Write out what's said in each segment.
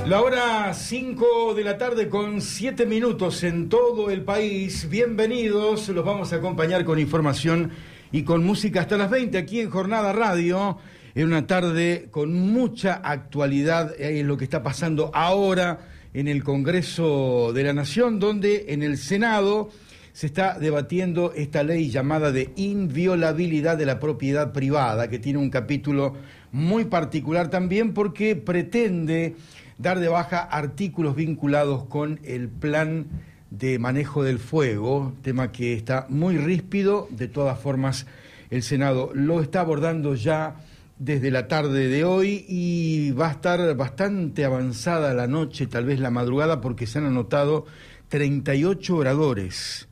La hora 5 de la tarde con 7 minutos en todo el país. Bienvenidos, los vamos a acompañar con información y con música hasta las 20 aquí en Jornada Radio. En una tarde con mucha actualidad en lo que está pasando ahora en el Congreso de la Nación, donde en el Senado se está debatiendo esta ley llamada de inviolabilidad de la propiedad privada, que tiene un capítulo muy particular también porque pretende dar de baja artículos vinculados con el plan de manejo del fuego, tema que está muy ríspido. De todas formas, el Senado lo está abordando ya desde la tarde de hoy y va a estar bastante avanzada la noche, tal vez la madrugada, porque se han anotado 38 oradores.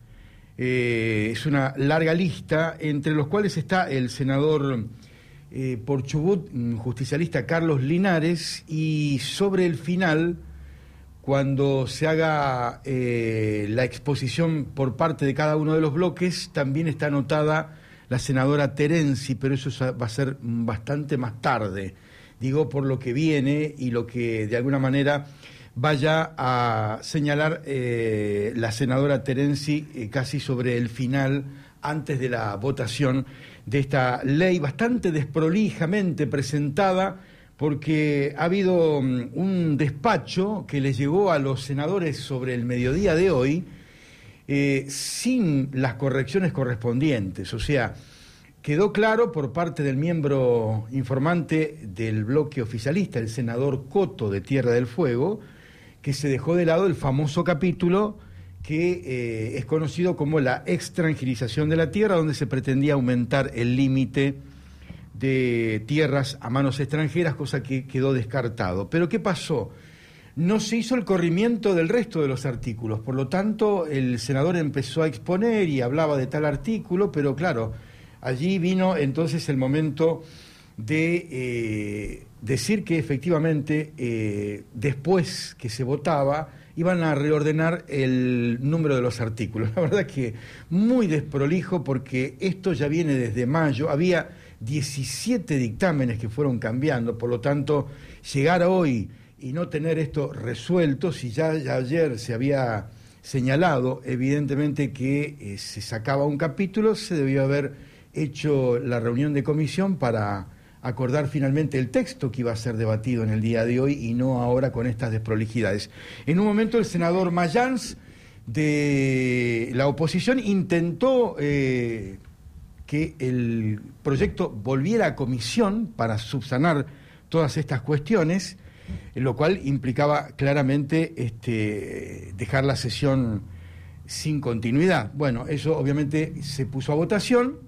Es una larga lista, entre los cuales está el senador por Chubut, justicialista Carlos Linares, y sobre el final, cuando se haga la exposición por parte de cada uno de los bloques, también está anotada la senadora Terenzi, pero eso va a ser bastante más tarde, digo, por lo que viene y lo que de alguna manera vaya a señalar la senadora Terenzi casi sobre el final, antes de la votación de esta ley, bastante desprolijamente presentada, porque ha habido un despacho que les llegó a los senadores sobre el mediodía de hoy, sin las correcciones correspondientes. O sea, quedó claro por parte del miembro informante del bloque oficialista, el senador Coto de Tierra del Fuego, que se dejó de lado el famoso capítulo que es conocido como la extranjerización de la tierra, donde se pretendía aumentar el límite de tierras a manos extranjeras, cosa que quedó descartado. Pero ¿qué pasó? No se hizo el corrimiento del resto de los artículos, por lo tanto el senador empezó a exponer y hablaba de tal artículo, pero claro, allí vino entonces el momento de decir que efectivamente después que se votaba iban a reordenar el número de los artículos. La verdad que muy desprolijo, porque esto ya viene desde mayo, había 17 dictámenes que fueron cambiando, por lo tanto llegar hoy y no tener esto resuelto, si ya ayer se había señalado evidentemente que se sacaba un capítulo, se debió haber hecho la reunión de comisión para acordar finalmente el texto que iba a ser debatido en el día de hoy y no ahora con estas desprolijidades. En un momento el senador Mayans de la oposición intentó que el proyecto volviera a comisión para subsanar todas estas cuestiones, lo cual implicaba claramente dejar la sesión sin continuidad. Bueno, eso obviamente se puso a votación.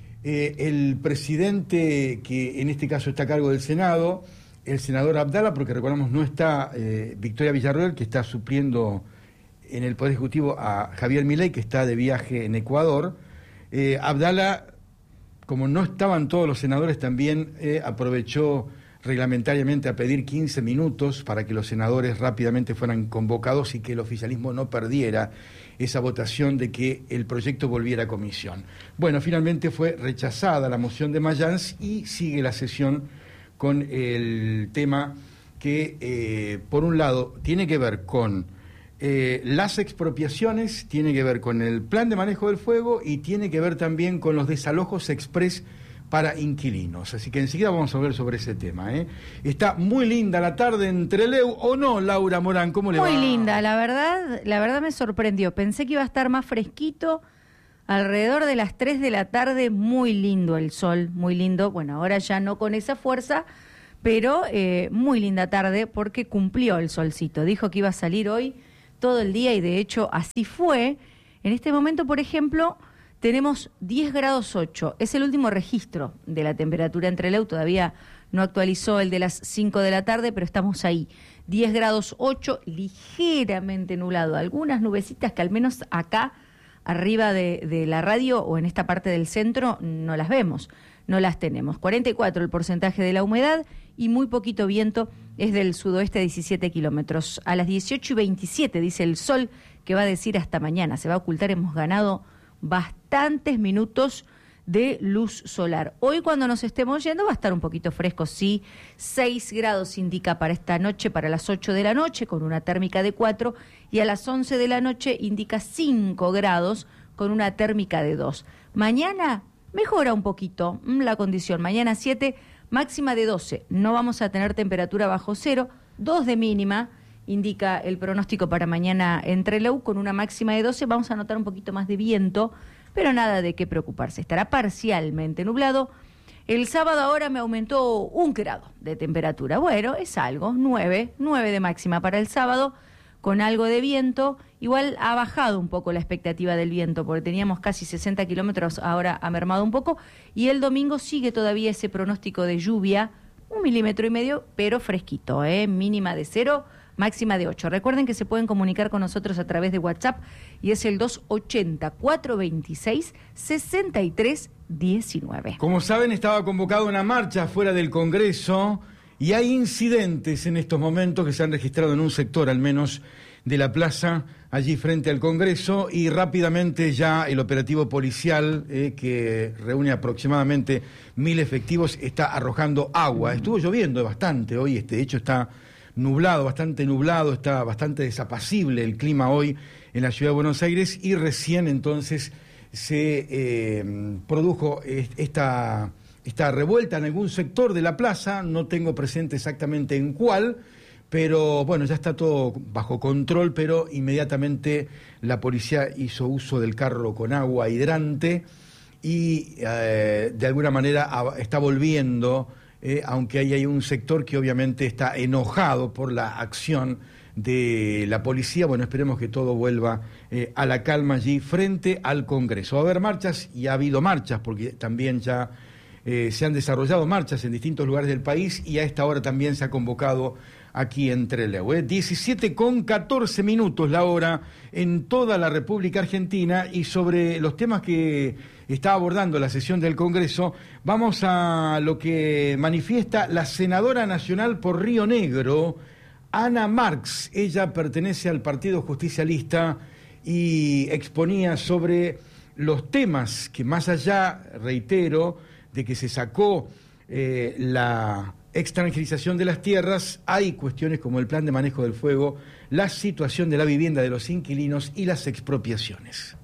El presidente, que en este caso está a cargo del Senado, el senador Abdala, porque recordamos no está Victoria Villarroel, que está supliendo en el Poder Ejecutivo a Javier Milei, que está de viaje en Ecuador. Abdala, como no estaban todos los senadores, también aprovechó reglamentariamente a pedir 15 minutos para que los senadores rápidamente fueran convocados y que el oficialismo no perdiera esa votación de que el proyecto volviera a comisión. Bueno, finalmente fue rechazada la moción de Mayans y sigue la sesión con el tema que, por un lado, tiene que ver con las expropiaciones, tiene que ver con el plan de manejo del fuego y tiene que ver también con los desalojos express para inquilinos. Así que enseguida vamos a ver sobre ese tema. Está muy linda la tarde en Trelew, ¿o no, Laura Morán? ¿Cómo le va? Muy linda, la verdad me sorprendió. Pensé que iba a estar más fresquito, alrededor de las 3 de la tarde, muy lindo el sol, muy lindo. Bueno, ahora ya no con esa fuerza, pero muy linda tarde porque cumplió el solcito. Dijo que iba a salir hoy todo el día y de hecho así fue. En este momento, por ejemplo, tenemos 10 grados 8, es el último registro de la temperatura en Trelew, todavía no actualizó el de las 5 de la tarde, pero estamos ahí. 10 grados 8, ligeramente nublado, algunas nubecitas que al menos acá, arriba de la radio o en esta parte del centro, no las vemos, no las tenemos. 44 el porcentaje de la humedad y muy poquito viento, es del sudoeste 17 kilómetros. A las 18:27 dice el sol que va a decir hasta mañana, se va a ocultar, hemos ganado bastantes minutos de luz solar. Hoy cuando nos estemos yendo va a estar un poquito fresco, sí, 6 grados indica para esta noche, para las 8 de la noche, con una térmica de 4, y a las 11 de la noche indica 5 grados con una térmica de 2. Mañana mejora un poquito la condición, mañana 7, máxima de 12, no vamos a tener temperatura bajo cero, 2 de mínima, indica el pronóstico para mañana en Trelew, con una máxima de 12, vamos a notar un poquito más de viento, pero nada de qué preocuparse, estará parcialmente nublado. El sábado ahora me aumentó 1 grado de temperatura, bueno, es algo, 9 de máxima para el sábado, con algo de viento, igual ha bajado un poco la expectativa del viento, porque teníamos casi 60 kilómetros, ahora ha mermado un poco, y el domingo sigue todavía ese pronóstico de lluvia, 1,5 milímetros, pero fresquito, mínima de 0, máxima de 8. Recuerden que se pueden comunicar con nosotros a través de WhatsApp y es el 280-426-6319. Como saben, estaba convocada una marcha fuera del Congreso y hay incidentes en estos momentos que se han registrado en un sector, al menos, de la plaza, allí frente al Congreso, y rápidamente ya el operativo policial, que reúne aproximadamente 1.000 efectivos, está arrojando agua. Estuvo lloviendo bastante hoy, de hecho está nublado, bastante nublado, está bastante desapacible el clima hoy en la ciudad de Buenos Aires, y recién entonces se produjo esta revuelta en algún sector de la plaza, no tengo presente exactamente en cuál, pero bueno, ya está todo bajo control, pero inmediatamente la policía hizo uso del carro con agua hidrante y de alguna manera está volviendo, aunque ahí hay un sector que obviamente está enojado por la acción de la policía. Bueno, esperemos que todo vuelva a la calma allí frente al Congreso. Va a haber marchas, y ha habido marchas, porque también ya se han desarrollado marchas en distintos lugares del país, y a esta hora también se ha convocado aquí en Trelew. 17:14 la hora en toda la República Argentina, y sobre los temas que está abordando la sesión del Congreso, vamos a lo que manifiesta la senadora nacional por Río Negro, Ana Marx. Ella pertenece al Partido Justicialista y exponía sobre los temas que, más allá, reitero, de que se sacó la extranjerización de las tierras, hay cuestiones como el plan de manejo del fuego, la situación de la vivienda de los inquilinos y las expropiaciones.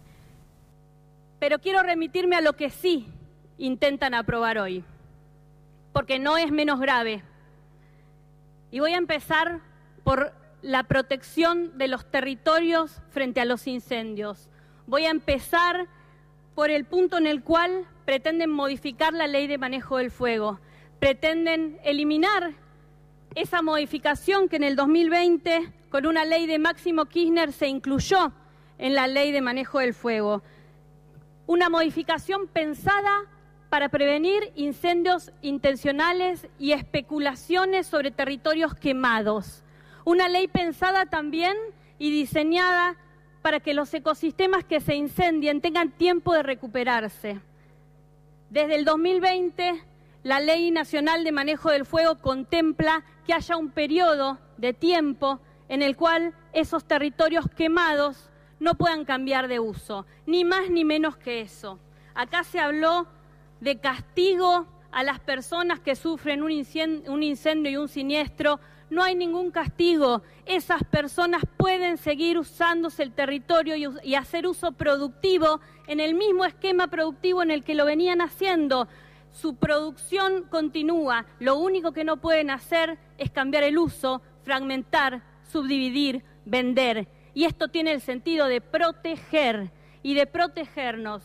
Pero quiero remitirme a lo que sí intentan aprobar hoy, porque no es menos grave. Y voy a empezar por la protección de los territorios frente a los incendios. Voy a empezar por el punto en el cual pretenden modificar la ley de manejo del fuego. Pretenden eliminar esa modificación que en el 2020, con una ley de Máximo Kirchner, se incluyó en la ley de manejo del fuego. Una modificación pensada para prevenir incendios intencionales y especulaciones sobre territorios quemados. Una ley pensada también y diseñada para que los ecosistemas que se incendien tengan tiempo de recuperarse. Desde el 2020, la Ley Nacional de Manejo del Fuego contempla que haya un periodo de tiempo en el cual esos territorios quemados no puedan cambiar de uso, ni más ni menos que eso. Acá se habló de castigo a las personas que sufren un incendio y un siniestro. No hay ningún castigo. Esas personas pueden seguir usándose el territorio y hacer uso productivo en el mismo esquema productivo en el que lo venían haciendo. Su producción continúa. Lo único que no pueden hacer es cambiar el uso, fragmentar, subdividir, vender. Y esto tiene el sentido de proteger y de protegernos.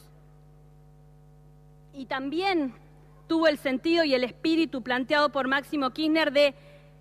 Y también tuvo el sentido y el espíritu planteado por Máximo Kirchner de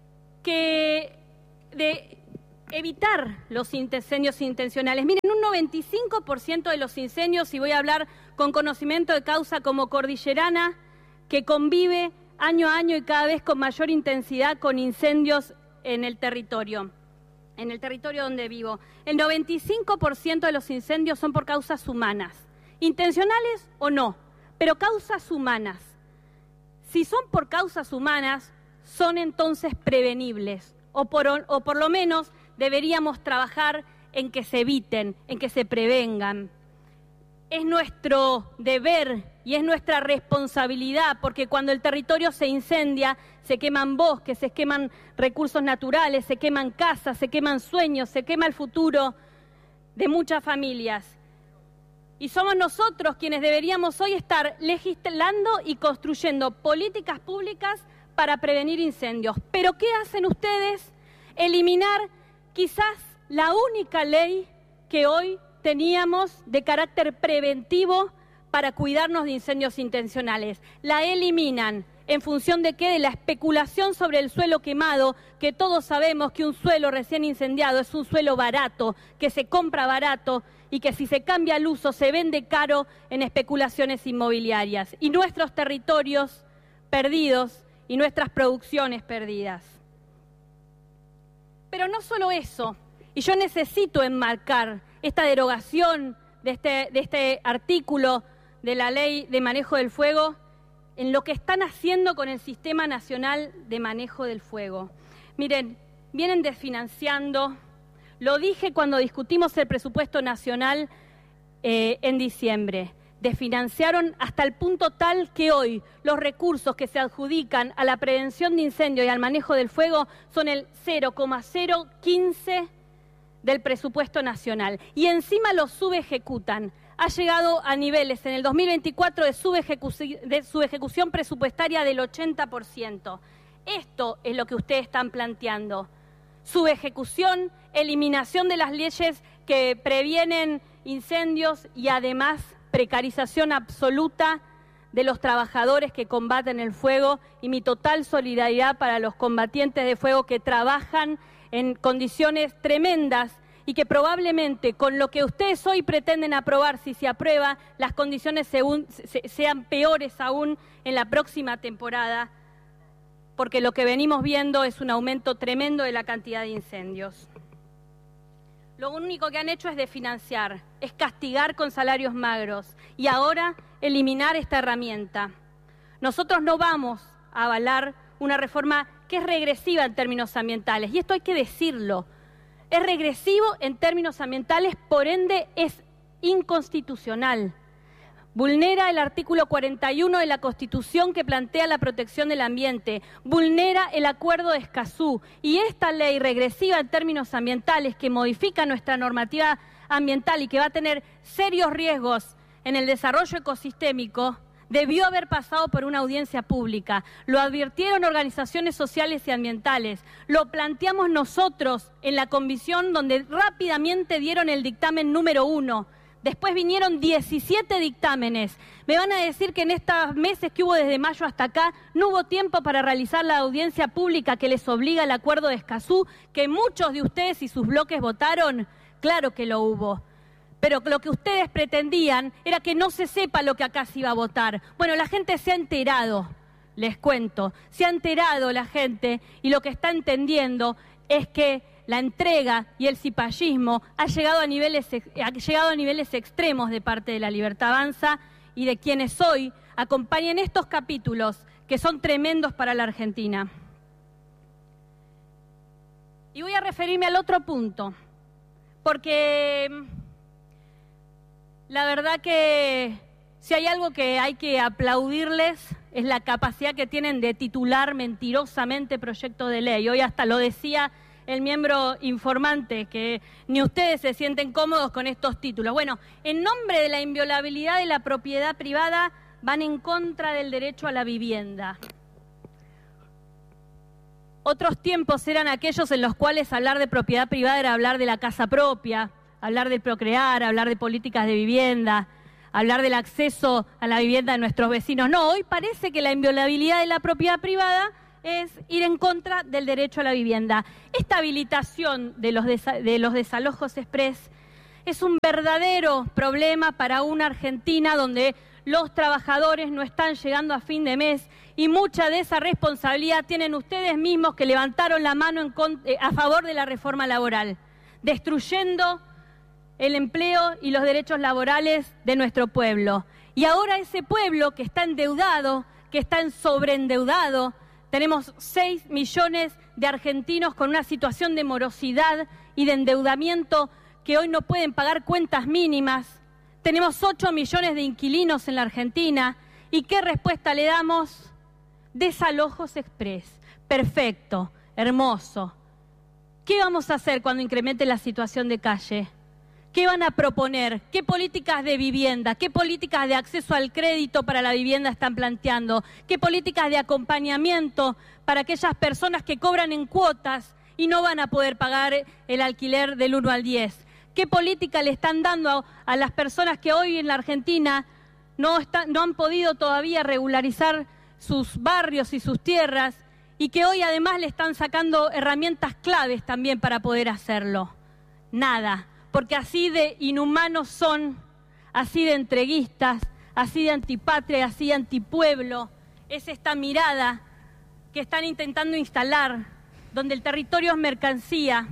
evitar los incendios intencionales. Miren, un 95% de los incendios, y voy a hablar con conocimiento de causa como cordillerana, que convive año a año y cada vez con mayor intensidad con incendios en el territorio donde vivo. El 95% de los incendios son por causas humanas, intencionales o no, pero causas humanas. Si son por causas humanas, son entonces prevenibles, o por lo menos deberíamos trabajar en que se eviten, en que se prevengan. Es nuestro deber y es nuestra responsabilidad, porque cuando el territorio se incendia, se queman bosques, se queman recursos naturales, se queman casas, se queman sueños, se quema el futuro de muchas familias. Y somos nosotros quienes deberíamos hoy estar legislando y construyendo políticas públicas para prevenir incendios. ¿Pero qué hacen ustedes? Eliminar quizás la única ley que hoy teníamos de carácter preventivo para cuidarnos de incendios intencionales. La eliminan. ¿En función de qué? De la especulación sobre el suelo quemado, que todos sabemos que un suelo recién incendiado es un suelo barato, que se compra barato y que si se cambia el uso se vende caro en especulaciones inmobiliarias. Y nuestros territorios perdidos y nuestras producciones perdidas. Pero no solo eso, y yo necesito enmarcar esta derogación de este artículo de la Ley de Manejo del Fuego en lo que están haciendo con el Sistema Nacional de Manejo del Fuego. Miren, vienen desfinanciando, lo dije cuando discutimos el presupuesto nacional en diciembre, desfinanciaron hasta el punto tal que hoy los recursos que se adjudican a la prevención de incendios y al manejo del fuego son el 0,015 del presupuesto nacional y encima los subejecutan. Ha llegado a niveles en el 2024 de subejecución presupuestaria del 80%. Esto es lo que ustedes están planteando. Subejecución, eliminación de las leyes que previenen incendios y además precarización absoluta de los trabajadores que combaten el fuego y mi total solidaridad para los combatientes de fuego que trabajan en condiciones tremendas y que probablemente con lo que ustedes hoy pretenden aprobar, si se aprueba, las condiciones sean peores aún en la próxima temporada, porque lo que venimos viendo es un aumento tremendo de la cantidad de incendios. Lo único que han hecho es desfinanciar, es castigar con salarios magros y ahora eliminar esta herramienta. Nosotros no vamos a avalar una reforma que es regresiva en términos ambientales, y esto hay que decirlo. Es regresivo en términos ambientales, por ende es inconstitucional. Vulnera el artículo 41 de la Constitución que plantea la protección del ambiente, vulnera el Acuerdo de Escazú y esta ley regresiva en términos ambientales que modifica nuestra normativa ambiental y que va a tener serios riesgos en el desarrollo ecosistémico, debió haber pasado por una audiencia pública. Lo advirtieron organizaciones sociales y ambientales. Lo planteamos nosotros en la comisión donde rápidamente dieron el dictamen número 1. Después vinieron 17 dictámenes. Me van a decir que en estos meses que hubo desde mayo hasta acá no hubo tiempo para realizar la audiencia pública que les obliga el Acuerdo de Escazú, que muchos de ustedes y sus bloques votaron. Claro que lo hubo. Pero lo que ustedes pretendían era que no se sepa lo que acá se iba a votar. Bueno, la gente se ha enterado, les cuento. Se ha enterado la gente y lo que está entendiendo es que la entrega y el cipallismo ha llegado a niveles extremos de parte de La Libertad Avanza y de quienes hoy acompañan estos capítulos que son tremendos para la Argentina. Y voy a referirme al otro punto, porque la verdad que si hay algo que hay que aplaudirles es la capacidad que tienen de titular mentirosamente proyectos de ley. Hoy hasta lo decía el miembro informante, que ni ustedes se sienten cómodos con estos títulos. Bueno, en nombre de la inviolabilidad de la propiedad privada van en contra del derecho a la vivienda. Otros tiempos eran aquellos en los cuales hablar de propiedad privada era hablar de la casa propia, hablar del procrear, hablar de políticas de vivienda, hablar del acceso a la vivienda de nuestros vecinos. No, hoy parece que la inviolabilidad de la propiedad privada es ir en contra del derecho a la vivienda. Esta habilitación de los desalojos express es un verdadero problema para una Argentina donde los trabajadores no están llegando a fin de mes y mucha de esa responsabilidad tienen ustedes mismos que levantaron la mano a favor de la reforma laboral, destruyendo el empleo y los derechos laborales de nuestro pueblo. Y ahora ese pueblo que está endeudado, que está sobreendeudado, tenemos 6 millones de argentinos con una situación de morosidad y de endeudamiento que hoy no pueden pagar cuentas mínimas. Tenemos 8 millones de inquilinos en la Argentina. ¿Y qué respuesta le damos? Desalojos express. Perfecto, hermoso. ¿Qué vamos a hacer cuando incremente la situación de calle? ¿Qué van a proponer? ¿Qué políticas de vivienda? ¿Qué políticas de acceso al crédito para la vivienda están planteando? ¿Qué políticas de acompañamiento para aquellas personas que cobran en cuotas y no van a poder pagar el alquiler del 1 al 10? ¿Qué política le están dando a las personas que hoy en la Argentina no han podido todavía regularizar sus barrios y sus tierras y que hoy además le están sacando herramientas claves también para poder hacerlo? Nada. Porque así de inhumanos son, así de entreguistas, así de antipatria, así de antipueblo. Es esta mirada que están intentando instalar, donde el territorio es mercancía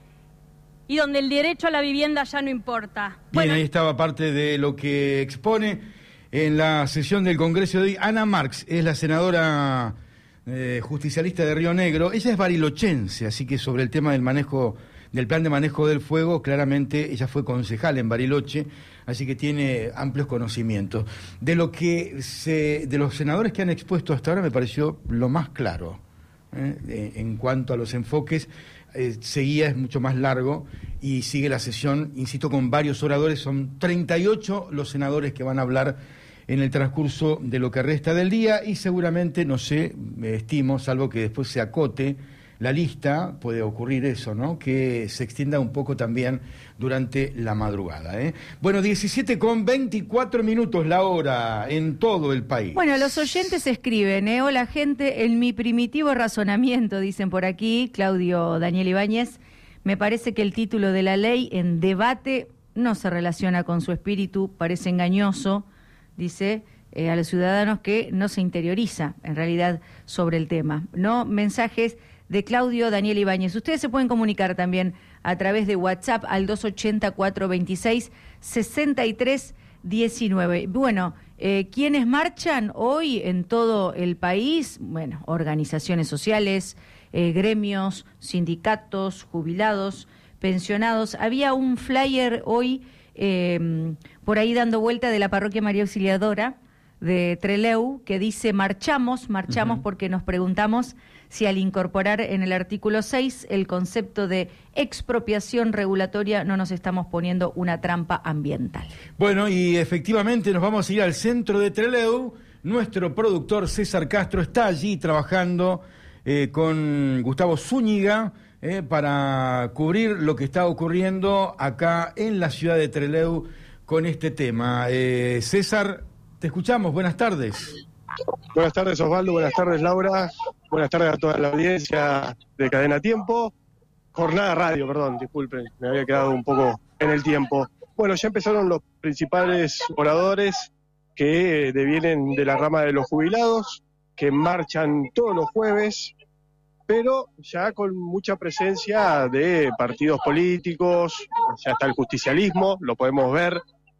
y donde el derecho a la vivienda ya no importa. Bien, ahí estaba parte de lo que expone en la sesión del Congreso de hoy. Ana Marx es la senadora justicialista de Río Negro. Ella es barilochense, así que sobre el tema del plan de manejo del fuego, claramente ella fue concejal en Bariloche, así que tiene amplios conocimientos. De los senadores que han expuesto hasta ahora me pareció lo más claro, en cuanto a los enfoques. Seguía, es mucho más largo y sigue la sesión, insisto, con varios oradores. Son 38 los senadores que van a hablar en el transcurso de lo que resta del día y seguramente, no sé, me estimo, salvo que después se acote la lista, puede ocurrir eso, ¿no? Que se extienda un poco también durante la madrugada, ¿eh? Bueno, 17:24 la hora en todo el país. Bueno, los oyentes escriben, hola gente, en mi primitivo razonamiento, dicen por aquí, Claudio Daniel Ibáñez, me parece que el título de la ley en debate no se relaciona con su espíritu, parece engañoso, dice, a los ciudadanos que no se interioriza en realidad sobre el tema, ¿no? Mensajes de Claudio Daniel Ibáñez. Ustedes se pueden comunicar también a través de WhatsApp al 280-426-6319. Bueno, ¿quiénes marchan hoy en todo el país? Bueno, organizaciones sociales, gremios, sindicatos, jubilados, pensionados. Había un flyer hoy por ahí dando vuelta de la parroquia María Auxiliadora de Trelew que dice marchamos porque nos preguntamos si al incorporar en el artículo 6 el concepto de expropiación regulatoria no nos estamos poniendo una trampa ambiental. Bueno, y efectivamente nos vamos a ir al centro de Trelew. Nuestro productor César Castro está allí trabajando con Gustavo Zúñiga para cubrir lo que está ocurriendo acá en la ciudad de Trelew con este tema. César, te escuchamos, buenas tardes. Buenas tardes, Osvaldo, buenas tardes, Laura, buenas tardes a toda la audiencia de Cadena Tiempo. Jornada Radio, perdón, disculpen, me había quedado un poco en el tiempo. Bueno, ya empezaron los principales oradores que devienen de la rama de los jubilados, que marchan todos los jueves, pero ya con mucha presencia de partidos políticos. Ya está el justicialismo, lo podemos ver,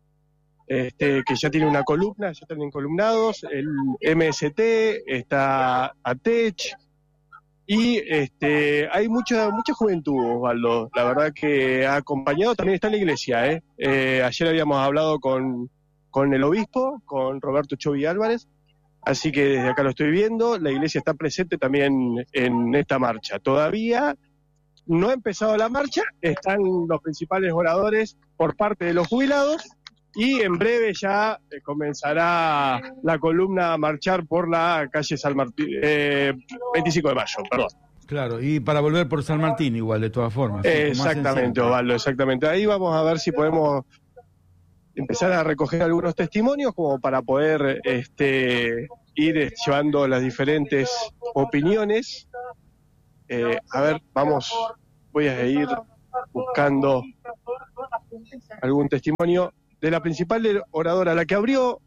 que ya tiene una columna, ya están encolumnados, el MST, está ATECH, y hay mucha juventud, Osvaldo, la verdad que ha acompañado, también está la iglesia, ayer habíamos hablado con el obispo, con Roberto Chovi Álvarez, así que desde acá lo estoy viendo, la iglesia está presente también en esta marcha. Todavía no ha empezado la marcha, están los principales oradores por parte de los jubilados, y en breve ya comenzará la columna a marchar por la calle San Martín, 25 de mayo, perdón. Claro, y para volver por San Martín igual, de todas formas. Exactamente, Osvaldo, exactamente. Ahí vamos a ver si podemos empezar a recoger algunos testimonios como para poder ir llevando las diferentes opiniones. A ver, voy a ir buscando algún testimonio de la principal oradora, la que abrió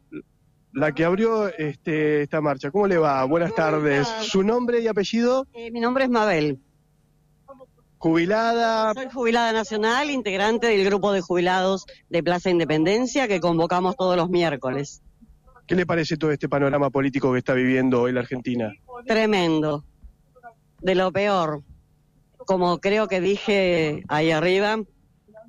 esta marcha. ¿Cómo le va? Buenas tardes. ¿Su nombre y apellido? Mi nombre es Mabel. ¿Jubilada? Soy jubilada nacional, integrante del grupo de jubilados de Plaza Independencia que convocamos todos los miércoles. ¿Qué le parece todo este panorama político que está viviendo hoy la Argentina? Tremendo. De lo peor. Como creo que dije ahí arriba,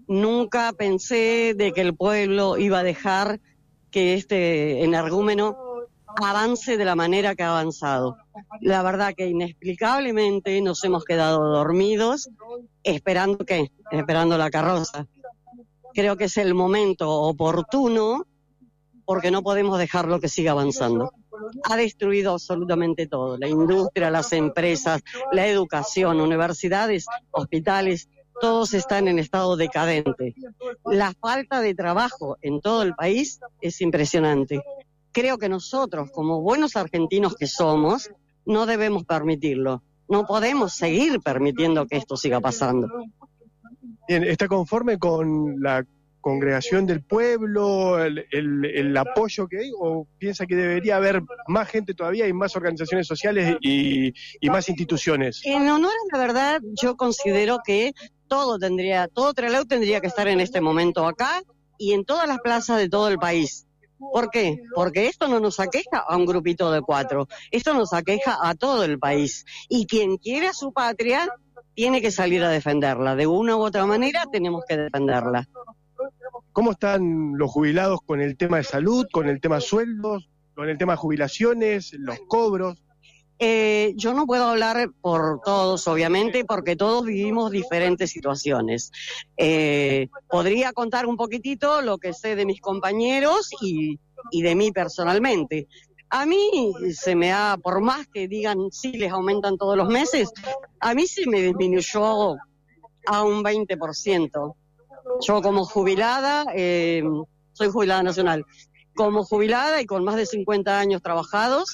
Nunca pensé de que el pueblo iba a dejar que este energúmeno avance de la manera que ha avanzado. La verdad que inexplicablemente nos hemos quedado dormidos esperando la carroza. Creo que es el momento oportuno porque no podemos dejarlo que siga avanzando. Ha destruido absolutamente todo, la industria, las empresas, la educación, universidades, hospitales, todos están en estado decadente. La falta de trabajo en todo el país es impresionante. Creo que nosotros, como buenos argentinos que somos, no debemos permitirlo. No podemos seguir permitiendo que esto siga pasando. Bien, ¿está conforme con la congregación del pueblo, el apoyo que hay, o piensa que debería haber más gente todavía y más organizaciones sociales y más instituciones? En honor a la verdad, yo considero que todo Trelew tendría que estar en este momento acá y en todas las plazas de todo el país. ¿Por qué? Porque esto no nos aqueja a un grupito de 4, esto nos aqueja a todo el país. Y quien quiere a su patria tiene que salir a defenderla. De una u otra manera tenemos que defenderla. ¿Cómo están los jubilados con el tema de salud, con el tema sueldos, con el tema jubilaciones, los cobros? Yo no puedo hablar por todos, obviamente, porque todos vivimos diferentes situaciones. Podría contar un poquitito lo que sé de mis compañeros y de mí personalmente. A mí por más que digan sí les aumentan todos los meses, a mí sí me disminuyó a un 20%. Yo como jubilada, soy jubilada nacional, como jubilada y con más de 50 años trabajados,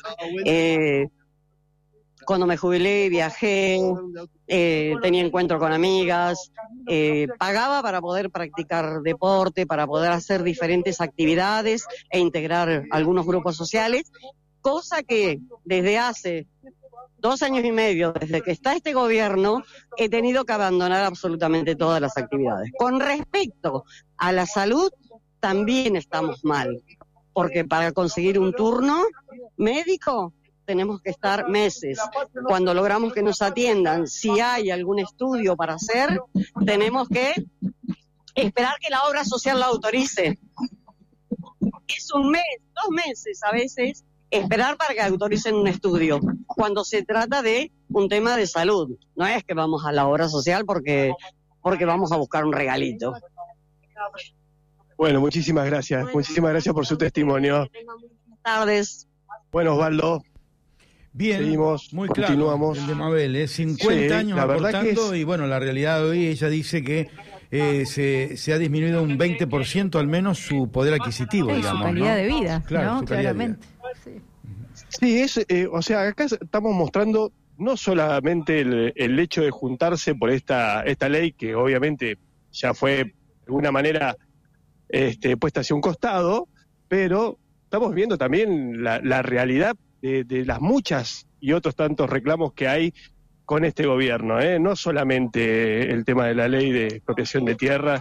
cuando me jubilé viajé, tenía encuentro con amigas, pagaba para poder practicar deporte, para poder hacer diferentes actividades e integrar algunos grupos sociales, cosa que desde hace 2 años y medio, desde que está este gobierno, he tenido que abandonar absolutamente todas las actividades. Con respecto a la salud, también estamos mal, porque para conseguir un turno médico tenemos que estar meses. Cuando logramos que nos atiendan, si hay algún estudio para hacer, tenemos que esperar que la obra social la autorice. Es un mes, 2 meses a veces, esperar para que autoricen un estudio, cuando se trata de un tema de salud. No es que vamos a la obra social porque vamos a buscar un regalito. Bueno, muchísimas gracias por su testimonio. Buenas tardes. Bueno, Osvaldo. Bien, seguimos, muy continuamos. Claro, el de Mabel, 50 años aportando y bueno, la realidad de hoy ella dice que se ha disminuido un 20% al menos su poder adquisitivo, digamos, su calidad ¿no? de vida, claro, ¿no? Claramente. Sí, o sea, acá estamos mostrando no solamente el hecho de juntarse por esta ley, que obviamente ya fue de alguna manera puesta hacia un costado, pero estamos viendo también la realidad de las muchas y otros tantos reclamos que hay con este gobierno, no solamente el tema de la ley de expropiación de tierra.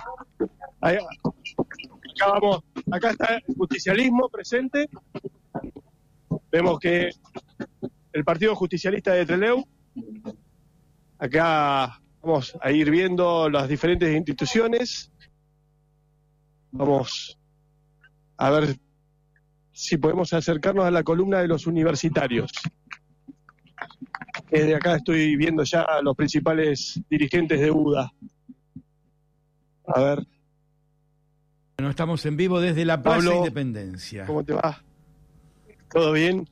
Acá está el justicialismo presente. Vemos que el Partido Justicialista de Trelew, acá vamos a ir viendo las diferentes instituciones. Vamos a ver si podemos acercarnos a la columna de los universitarios. Desde acá estoy viendo ya a los principales dirigentes de UDA. A ver. Bueno, estamos en vivo desde la Plaza Pablo, Independencia. ¿Cómo te va? ¿Todo bien?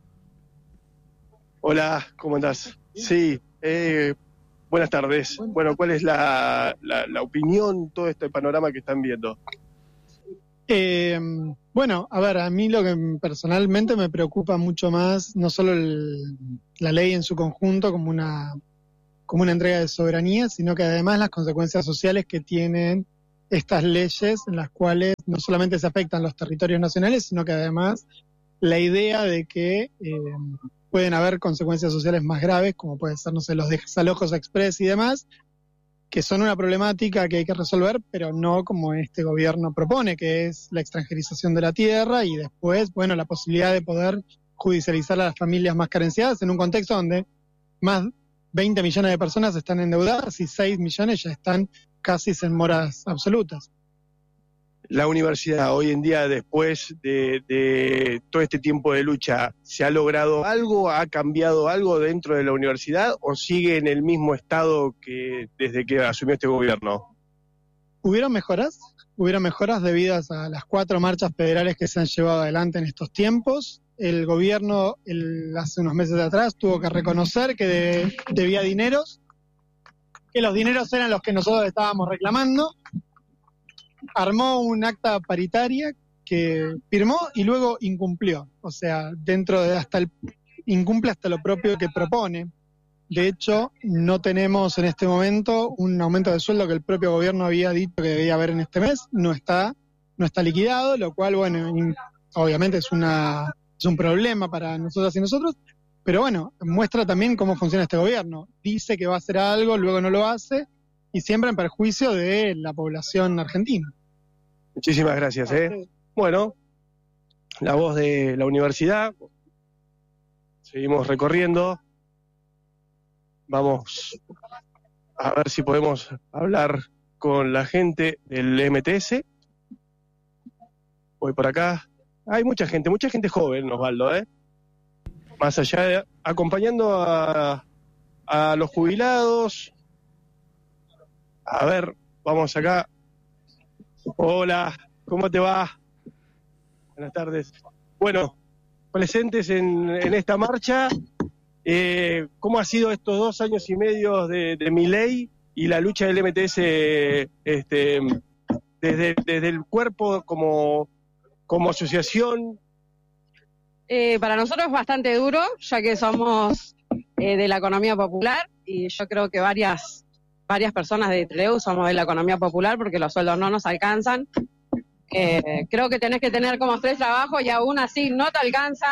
Hola, ¿cómo andás? Sí, buenas tardes. Bueno, ¿cuál es la opinión, todo este panorama que están viendo? Bueno, a ver, a mí lo que personalmente me preocupa mucho más, no solo la ley en su conjunto como una entrega de soberanía, sino que además las consecuencias sociales que tienen estas leyes, en las cuales no solamente se afectan los territorios nacionales, sino que además la idea de que pueden haber consecuencias sociales más graves, como pueden ser, no sé, los desalojos express y demás, que son una problemática que hay que resolver, pero no como este gobierno propone, que es la extranjerización de la tierra y después, bueno, la posibilidad de poder judicializar a las familias más carenciadas en un contexto donde más 20 millones de personas están endeudadas y 6 millones ya están casi en moras absolutas. La universidad hoy en día, después de todo este tiempo de lucha, ¿se ha logrado algo? ¿Ha cambiado algo dentro de la universidad o sigue en el mismo estado que desde que asumió este gobierno? ¿Hubieron mejoras? Hubieron mejoras debidas a las 4 marchas federales que se han llevado adelante en estos tiempos. El gobierno hace unos meses atrás tuvo que reconocer que debía dineros, que los dineros eran los que nosotros estábamos reclamando. Armó un acta paritaria que firmó y luego incumplió. O sea, incumple hasta lo propio que propone. De hecho, no tenemos en este momento un aumento de sueldo que el propio gobierno había dicho que debía haber en este mes. No está liquidado, lo cual, bueno, obviamente es un problema para nosotras y nosotros. Pero bueno, muestra también cómo funciona este gobierno. Dice que va a hacer algo, luego no lo hace, y siempre en perjuicio de la población argentina. Muchísimas gracias. Bueno, la voz de la universidad. Seguimos recorriendo. Vamos a ver si podemos hablar con la gente del MTS. Voy por acá. Hay mucha gente joven, Osvaldo, Más allá de acompañando a los jubilados. A ver, vamos acá. Hola, ¿cómo te va? Buenas tardes. Bueno, presentes en esta marcha, ¿cómo ha sido estos 2 años y medio de Milei y la lucha del MTS desde el cuerpo como asociación? Para nosotros es bastante duro, ya que somos de la economía popular, y yo creo que varias personas de Trelew somos de la economía popular porque los sueldos no nos alcanzan. Creo que tenés que tener como 3 trabajos y aún así no te alcanza.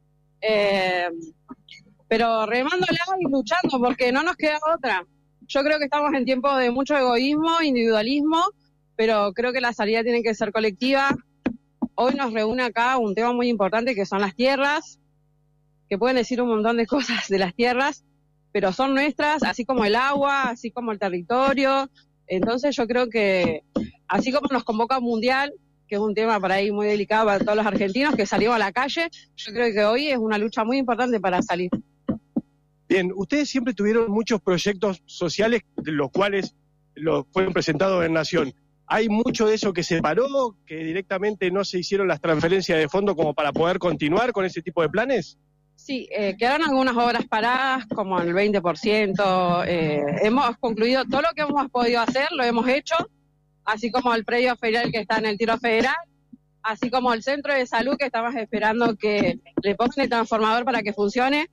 Pero remándola y luchando porque no nos queda otra. Yo creo que estamos en tiempos de mucho egoísmo, individualismo, pero creo que la salida tiene que ser colectiva. Hoy nos reúne acá un tema muy importante que son las tierras, que pueden decir un montón de cosas de las tierras, pero son nuestras, así como el agua, así como el territorio. Entonces yo creo que, así como nos convoca Mundial, que es un tema para ahí muy delicado para todos los argentinos, que salimos a la calle, yo creo que hoy es una lucha muy importante para salir. Bien, ustedes siempre tuvieron muchos proyectos sociales, de los cuales fueron presentados en Nación. ¿Hay mucho de eso que se paró, que directamente no se hicieron las transferencias de fondo como para poder continuar con ese tipo de planes? Sí, quedaron algunas obras paradas, como el 20%. Hemos concluido todo lo que hemos podido hacer, lo hemos hecho, así como el predio ferial que está en el Tiro Federal, así como el centro de salud que estamos esperando que le pongan el transformador para que funcione.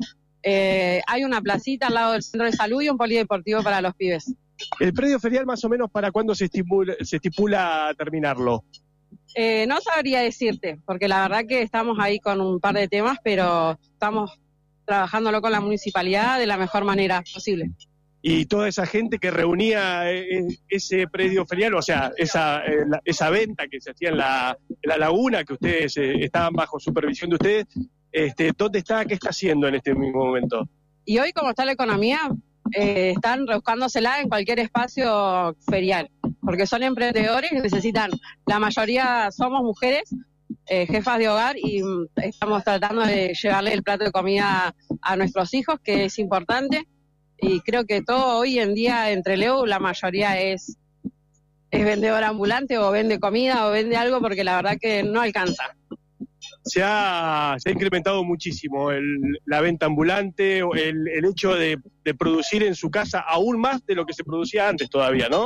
Hay una placita al lado del centro de salud y un polideportivo para los pibes. ¿El predio ferial más o menos para cuándo se estipula terminarlo? No sabría decirte, porque la verdad que estamos ahí con un par de temas, pero estamos trabajándolo con la municipalidad de la mejor manera posible. Y toda esa gente que reunía ese predio ferial, o sea, esa venta que se hacía en la laguna, que ustedes estaban bajo supervisión de ustedes, ¿dónde está? ¿Qué está haciendo en este mismo momento? Y hoy, como está la economía, están rebuscándosela en cualquier espacio ferial, porque son emprendedores que necesitan, la mayoría somos mujeres, jefas de hogar, y estamos tratando de llevarle el plato de comida a nuestros hijos, que es importante, y creo que todo hoy en día en Trelew, la mayoría es vendedor ambulante, o vende comida, o vende algo, porque la verdad que no alcanza. Se ha incrementado muchísimo la venta ambulante, el hecho de producir en su casa aún más de lo que se producía antes todavía, ¿no?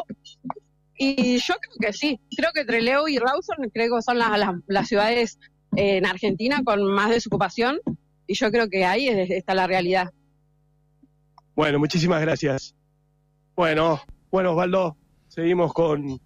Y yo creo que sí. Creo que Trelew y Rawson creo que son las ciudades en Argentina con más desocupación, y yo creo que ahí está la realidad. Bueno, muchísimas gracias. Bueno, Osvaldo, seguimos con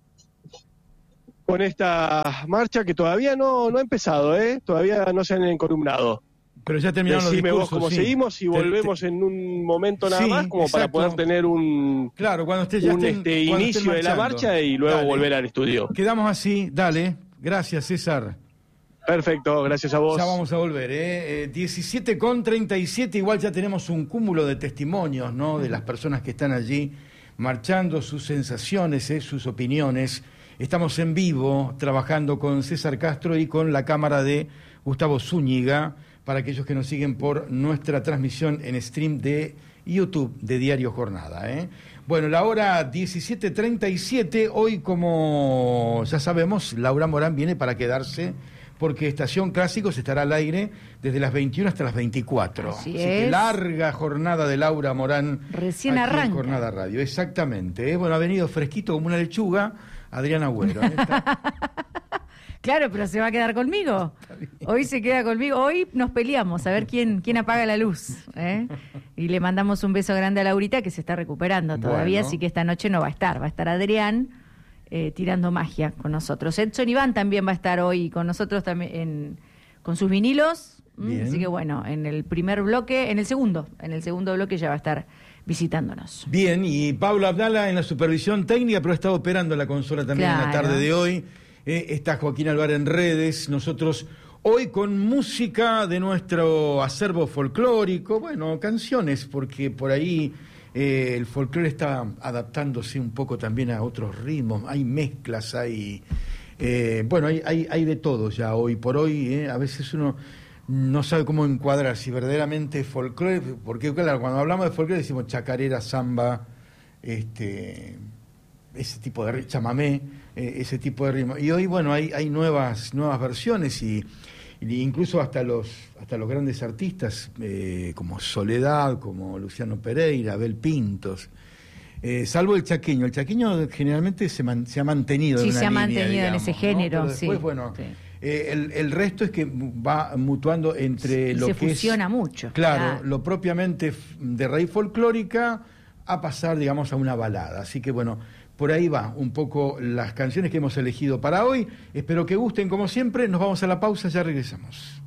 esta marcha que todavía no ha empezado, todavía no se han encolumnado. Pero ya terminaron los discursos. Vos cómo seguimos y volvemos en un momento nada más, como exacto, para poder tener un inicio de la marcha y luego volver al estudio. Quedamos así, dale. Gracias, César. Perfecto, gracias a vos. Ya vamos a volver, 17:37, igual ya tenemos un cúmulo de testimonios, ¿no? De las personas que están allí marchando, sus sensaciones, sus opiniones. Estamos en vivo trabajando con César Castro y con la cámara de Gustavo Zúñiga, para aquellos que nos siguen por nuestra transmisión en stream de YouTube de Diario Jornada. Bueno, la hora 17:37, hoy como ya sabemos, Laura Morán viene para quedarse, porque Estación Clásicos estará al aire desde las 21 hasta las 24. Así que larga jornada de Laura Morán. Recién aquí arranca. en Jornada Radio, exactamente. Bueno, ha venido fresquito como una lechuga Adrián Agüero. Claro, pero se va a quedar conmigo. Hoy se queda conmigo. Hoy nos peleamos a ver quién apaga la luz. Y le mandamos un beso grande a Laurita, que se está recuperando todavía, Bueno. así que esta noche no va a estar. Va a estar Adrián tirando magia con nosotros. Edson Iván también va a estar hoy con nosotros también con sus vinilos. Bien. Así que bueno, en el segundo bloque ya va a estar visitándonos. Bien, y Pablo Abdala en la supervisión técnica, pero ha estado operando la consola también en la Claro. tarde de hoy. Está Joaquín Alvar en redes. Nosotros hoy con música de nuestro acervo folclórico, bueno, canciones, porque por ahí el folclore está adaptándose un poco también a otros ritmos, hay mezclas, hay de todo ya hoy por hoy. A veces uno no sabe cómo encuadrar si verdaderamente es folclore, porque claro, cuando hablamos de folclore decimos chacarera, samba, ese tipo de chamamé, ese tipo de ritmo. Y hoy, bueno, hay nuevas versiones y incluso hasta los grandes artistas como Soledad, como Luciano Pereira, Abel Pintos, salvo el chaqueño. El chaqueño generalmente se ha mantenido en una se ha línea, mantenido digamos, en ese ¿no? género. Pero después, Sí, bueno, sí. el resto es que va mutuando entre Y lo se que fusiona es, mucho. claro, lo propiamente de raíz folclórica a pasar, digamos, a una balada. Así que, bueno, por ahí va un poco las canciones que hemos elegido para hoy. Espero que gusten, como siempre. Nos vamos a la pausa, ya regresamos.